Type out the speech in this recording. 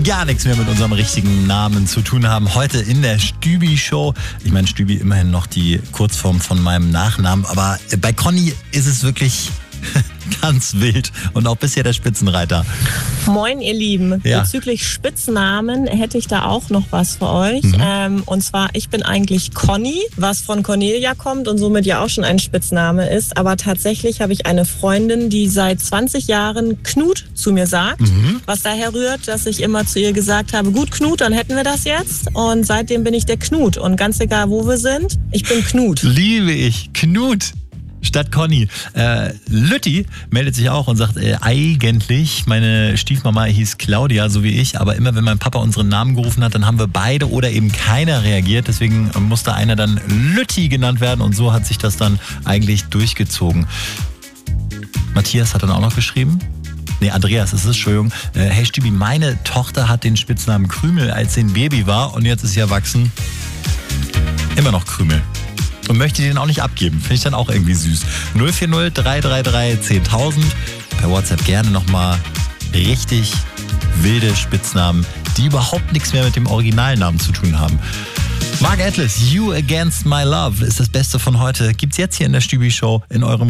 gar nichts mehr mit unserem richtigen Namen zu tun haben. Heute in der Stübi-Show. Ich meine, Stübi immerhin noch die Kurzform von meinem Nachnamen. Aber bei Conny ist es wirklich ganz wild und auch bisher der Spitzenreiter. Moin, ihr Lieben. Ja. Bezüglich Spitznamen hätte ich da auch noch was für euch. Und zwar, ich bin eigentlich Conny, was von Cornelia kommt und somit ja auch schon ein Spitzname ist. Aber tatsächlich habe ich eine Freundin, die seit 20 Jahren Knut zu mir sagt. Was daher rührt, dass ich immer zu ihr gesagt habe, gut Knut, dann hätten wir das jetzt. Und seitdem bin ich der Knut. Und ganz egal, wo wir sind, ich bin Knut. Liebe ich. Knut. Statt Conny. Lütti meldet sich auch und sagt, eigentlich, meine Stiefmama hieß Claudia, so wie ich, aber immer wenn mein Papa unseren Namen gerufen hat, dann haben wir beide oder eben keiner reagiert. Deswegen musste einer dann Lütti genannt werden und so hat sich das dann eigentlich durchgezogen. Matthias hat dann auch noch geschrieben. Nee, Andreas, es ist, Entschuldigung. Hey Stübi, meine Tochter hat den Spitznamen Krümel, als sie ein Baby war und jetzt ist sie erwachsen. Immer noch Krümel. Und möchte den auch nicht abgeben. Finde ich dann auch irgendwie süß. 040 333 10.000. Per WhatsApp gerne nochmal richtig wilde Spitznamen, die überhaupt nichts mehr mit dem Originalnamen zu tun haben. Mark Atlas, You Against My Love ist das Beste von heute. Gibt's jetzt hier in der Stübi-Show in eurem